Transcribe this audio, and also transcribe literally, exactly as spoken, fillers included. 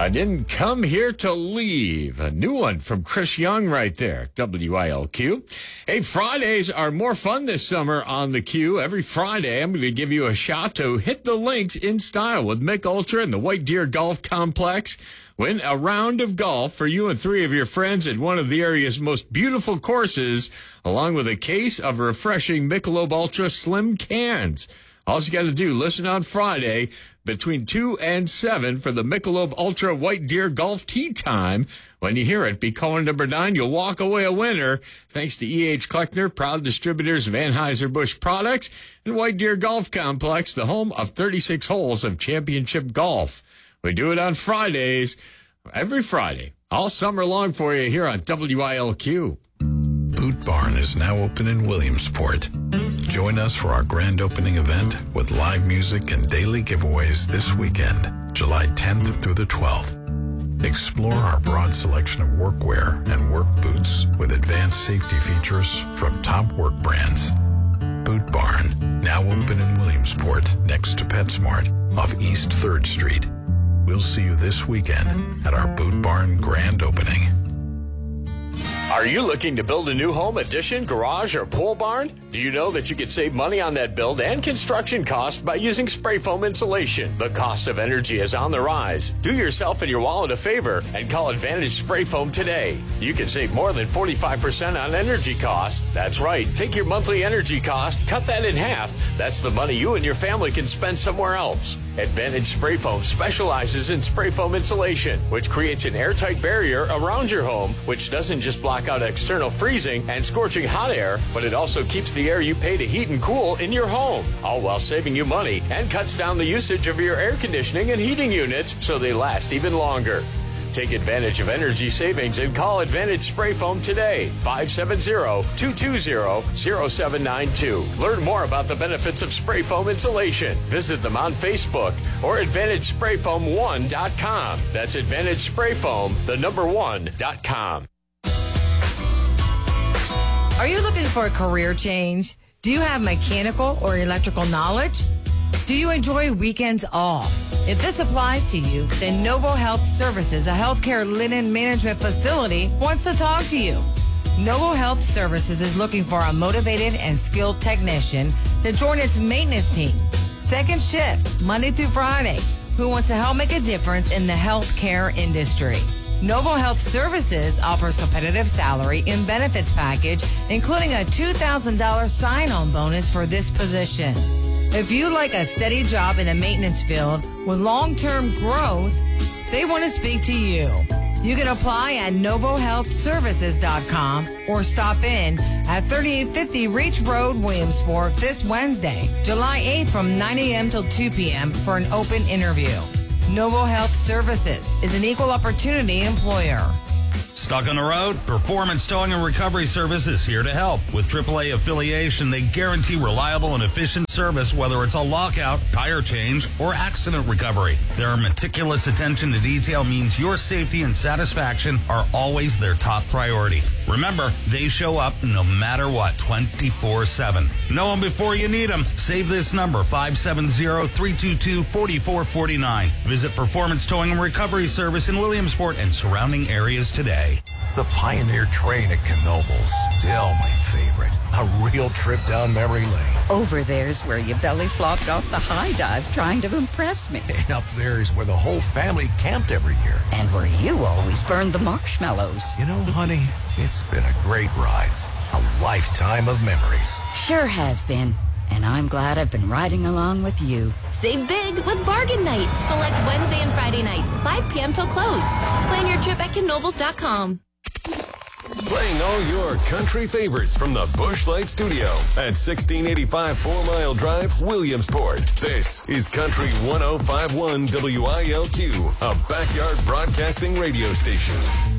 I didn't come here to leave. A new one from Chris Young right there, W I L Q. Hey, Fridays are more fun this summer on the Q. Every Friday, I'm going to give you a shot to hit the links in style with Mick Ultra and the White Deer Golf Complex. Win a round of golf for you and three of your friends at one of the area's most beautiful courses, along with a case of refreshing Michelob Ultra Slim cans. All you got to do, listen on Friday between two and seven for the Michelob Ultra White Deer Golf Tee Time. When you hear it, be caller number nine. You'll walk away a winner. Thanks to E H. Kleckner, proud distributors of Anheuser-Busch products, and White Deer Golf Complex, the home of thirty-six holes of championship golf. We do it on Fridays, every Friday, all summer long for you here on W I L Q. Boot Barn is now open in Williamsport. Join us for our grand opening event with live music and daily giveaways this weekend, July tenth through the twelfth. Explore our broad selection of workwear and work boots with advanced safety features from top work brands. Boot Barn, now open in Williamsport next to PetSmart off East third Street. We'll see you this weekend at our Boot Barn grand opening. Are you looking to build a new home, addition, garage, or pole barn? Do you know that you could save money on that build and construction cost by using spray foam insulation? The cost of energy is on the rise. Do yourself and your wallet a favor and call Advantage Spray Foam today. You can save more than forty-five percent on energy cost. That's right. Take your monthly energy cost, cut that in half. That's the money you and your family can spend somewhere else. Advantage Spray Foam specializes in spray foam insulation, which creates an airtight barrier around your home, which doesn't just block out external freezing and scorching hot air, but it also keeps the air you pay to heat and cool in your home, all while saving you money and cuts down the usage of your air conditioning and heating units so they last even longer. Take advantage of energy savings and call Advantage Spray Foam today, five seven zero, two two zero, zero seven nine two. Learn more about the benefits of spray foam insulation. Visit them on Facebook or advantage spray foam one dot com. That's Advantage Spray Foam, the number one dot com. Are you looking for a career change? Do you have mechanical or electrical knowledge? Do you enjoy weekends off? If this applies to you, then Novo Health Services, a healthcare linen management facility, wants to talk to you. Novo Health Services is looking for a motivated and skilled technician to join its maintenance team. Second shift, Monday through Friday, who wants to help make a difference in the healthcare industry. Novo Health Services offers competitive salary and benefits package, including a two thousand dollars sign-on bonus for this position. If you like a steady job in the maintenance field with long-term growth, they want to speak to you. You can apply at novo health services dot com or stop in at thirty-eight fifty Reach Road, Williamsport this Wednesday, July eighth from nine a.m. till two p.m. for an open interview. Novo Health Services is an equal opportunity employer. Stuck on the road? Performance Towing and Recovery Service is here to help. With triple A affiliation, they guarantee reliable and efficient service, whether it's a lockout, tire change, or accident recovery. Their meticulous attention to detail means your safety and satisfaction are always their top priority. Remember, they show up no matter what, twenty-four seven. Know them before you need them. Save this number, five seven zero, three two two, four four four nine. Visit Performance Towing and Recovery Service in Williamsport and surrounding areas today. The Pioneer train at Knoebels, still my favorite. A real trip down memory lane. Over there's where you belly flopped off the high dive trying to impress me. And up there's where the whole family camped every year. And where you always burned the marshmallows. You know, honey, it's been a great ride. A lifetime of memories. Sure has been. And I'm glad I've been riding along with you. Save big with Bargain Night. Select Wednesday and Friday nights, five p.m. till close. Plan your trip at knoebels dot com. Playing all your country favorites from the Busch Light Studio at sixteen eighty-five Four Mile Drive, Williamsport. This is Country one oh five point one W I L Q, a backyard broadcasting radio station.